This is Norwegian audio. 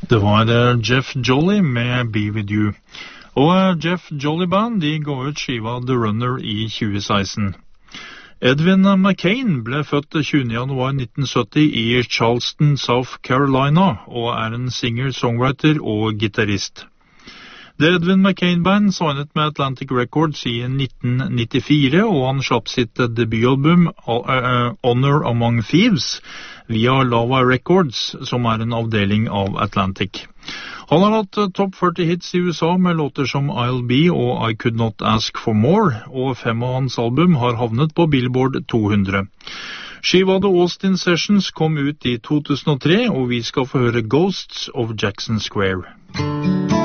Det var Jeff Jolly med Be With You. Og Jeff Jolly Band de ga ut skiva The Runner i 2016. Edwin McCain ble født 20. januar 1970 i Charleston, South Carolina, og en singer, songwriter og gitarist. The Edwin McCain Band signet med Atlantic Records i 1994, og han slapp sitt debutalbum Honor Among Thieves via Lava Records, som en avdeling av Atlantic. Han har hatt topp 40 hits i USA med låter som I'll Be og I Could Not Ask For More, og 5 av hans album har havnet på Billboard 200. Skiva The Austin Sessions kom ut i 2003, og vi skal få høre Ghosts of Jackson Square.